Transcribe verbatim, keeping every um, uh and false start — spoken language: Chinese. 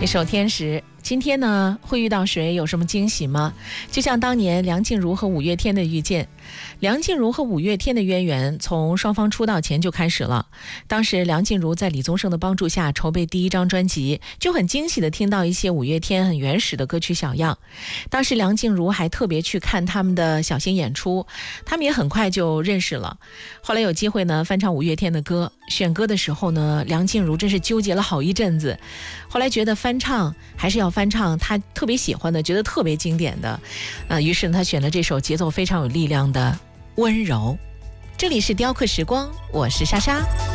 一首天使。今天呢，会遇到谁，有什么惊喜吗？就像当年梁静茹和五月天的遇见。梁静茹和五月天的渊源从双方出道前就开始了。当时梁静茹在李宗盛的帮助下筹备第一张专辑，就很惊喜地听到一些五月天很原始的歌曲小样。当时梁静茹还特别去看他们的小型演出，他们也很快就认识了。后来有机会呢翻唱五月天的歌，选歌的时候呢，梁静茹真是纠结了好一阵子。后来觉得翻唱还是要翻唱他特别喜欢的，觉得特别经典的，呃，于是呢他选了这首节奏非常有力量的温柔。这里是雕刻时光，我是莎莎。